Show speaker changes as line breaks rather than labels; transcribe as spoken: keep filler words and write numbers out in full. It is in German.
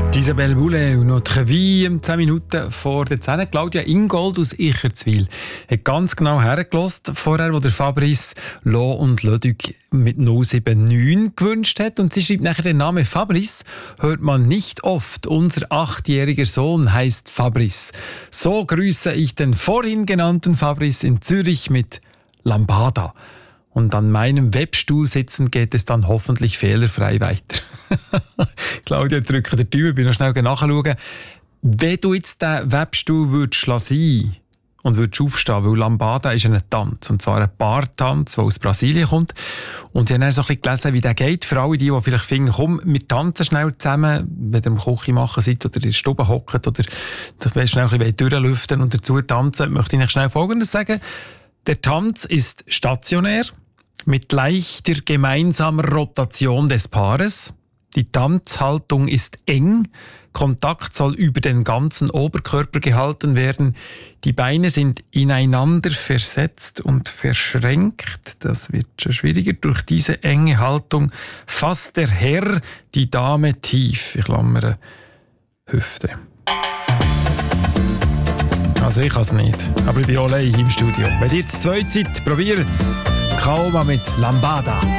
Isabelle Boulay und Notre Vie um zehn Minuten vor der zehn. Claudia Ingold aus Icherzwil hat ganz genau hergelassen, vorher, wo der Fabrice Lo und Leduc mit null sieben neun gewünscht hat. Und sie schreibt nachher den Namen Fabrice, hört man nicht oft. Unser achtjähriger Sohn heißt Fabrice. So grüße ich den vorhin genannten Fabrice in Zürich mit Lambada. Und an meinem Webstuhl sitzen geht es dann hoffentlich fehlerfrei weiter. Claudia, drücke den Daumen, bin noch schnell nachschauen. Wenn du jetzt den Webstuhl würdest lassen und würdest aufstehen, weil Lambada ist ein Tanz, und zwar ein Paartanz, der aus Brasilien kommt. Und ich habe dann so ein bisschen gelesen, wie der geht. Für alle, die, die vielleicht finden, komm, wir tanzen schnell zusammen, wenn ihr im Küche machen seid oder in der Stube hockt oder schnell ein bisschen durchlüften und dazu tanzen, möchte ich euch schnell Folgendes sagen. Der Tanz ist stationär, mit leichter gemeinsamer Rotation des Paares. Die Tanzhaltung ist eng. Kontakt soll über den ganzen Oberkörper gehalten werden. Die Beine sind ineinander versetzt und verschränkt. Das wird schon schwieriger. Durch diese enge Haltung fasst der Herr die Dame tief. Ich klammere Hüfte. Also ich kann es nicht. Aber ich bin allein im Studio. Wenn ihr zu zweit seid, probiert es. Kauma mit Lambada.